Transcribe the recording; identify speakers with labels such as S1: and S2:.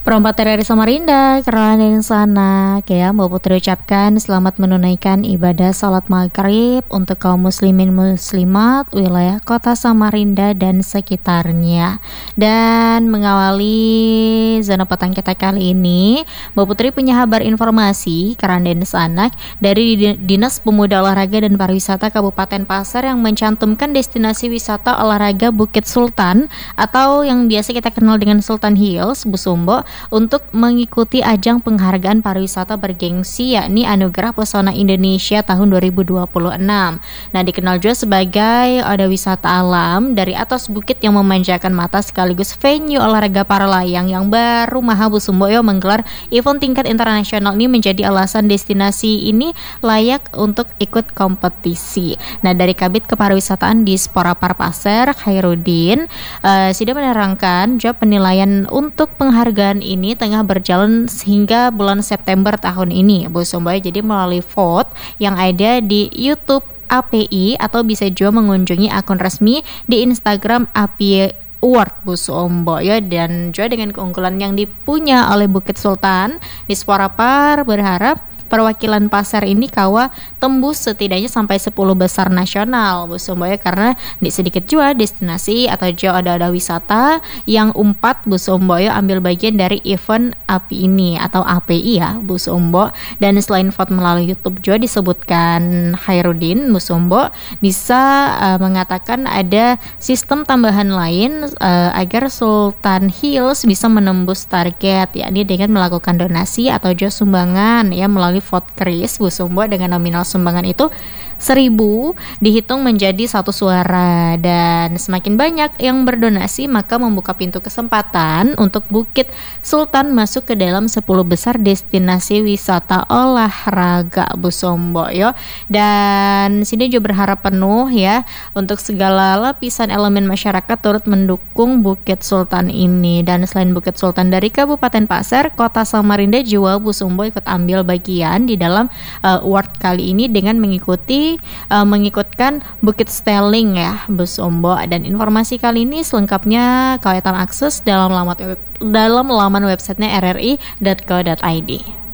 S1: Perompat dari Samarinda, kerana di sana, ya, Mbak Putri ucapkan selamat menunaikan ibadah salat maghrib untuk kaum muslimin muslimat wilayah kota Samarinda dan sekitarnya. Dan mengawali zona petang kita kali ini, Mbak Putri punya kabar informasi kerana di sana dari Dinas Pemuda Olahraga dan Pariwisata Kabupaten Pasar yang mencantumkan destinasi wisata olahraga Bukit Sultan atau yang biasa kita kenal dengan Sultan Hills, Busumbo, untuk mengikuti ajang penghargaan pariwisata bergengsi yakni Anugerah Pesona Indonesia tahun 2026. Nah, dikenal juga sebagai ada wisata alam dari atas bukit yang memanjakan mata sekaligus venue olahraga para layang yang baru Maha Busumboyo menggelar event tingkat internasional ini menjadi alasan destinasi ini layak untuk ikut kompetisi. Nah, dari Kabid Kepariwisataan di Sporapar Pasar, Khairuddin sudah menerangkan job penilaian untuk penghargaan ini tengah berjalan hingga bulan September tahun ini, Bu Somboy. Jadi melalui vote yang ada di YouTube API atau bisa juga mengunjungi akun resmi di Instagram API Award Bu Sombo ya, dan juga dengan keunggulan yang dipunya oleh Bukit Sultan di Sporapar berharap perwakilan pasar ini kawa tembus setidaknya sampai 10 besar nasional Bu Somboya, karena di sedikit juga destinasi atau jauh ada wisata yang umpat Bu Somboya ambil bagian dari event API ini atau API ya Bu Sombo. Dan selain vote melalui YouTube juga disebutkan Khairuddin Bu Sombo bisa mengatakan ada sistem tambahan lain agar Sultan Hills bisa menembus target, yakni dengan melakukan donasi atau juga sumbangan ya melalui vote kris Bu Sombo, dengan nominal sumbangan itu 1.000 dihitung menjadi 1 suara, dan semakin banyak yang berdonasi maka membuka pintu kesempatan untuk Bukit Sultan masuk ke dalam 10 besar destinasi wisata olahraga Bu Sombo yo. Dan sini juga berharap penuh ya untuk segala lapisan elemen masyarakat turut mendukung Bukit Sultan ini. Dan selain Bukit Sultan dari Kabupaten Pasar, Kota Samarinda juga Bu Sombo ikut ambil bagian di dalam award kali ini dengan mengikutkan Bukit Sterling ya Bu Sombo. Dan informasi kali ini selengkapnya kalian akses dalam laman websitenya rri.co.id.